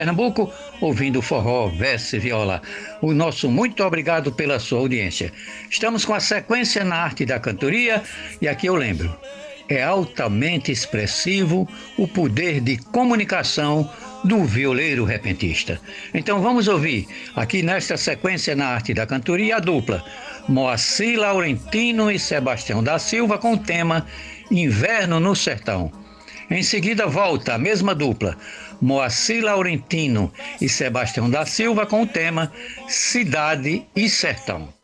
Pernambuco, ouvindo forró, verso e viola. O nosso muito obrigado pela sua audiência. Estamos com a sequência na arte da cantoria e aqui eu lembro. É altamente expressivo o poder de comunicação do violeiro repentista. Então vamos ouvir aqui nesta sequência na arte da cantoria a dupla Moacir Laurentino e Sebastião da Silva com o tema Inverno no Sertão. Em seguida volta a mesma dupla, Moacir Laurentino e Sebastião da Silva com o tema Cidade e Sertão.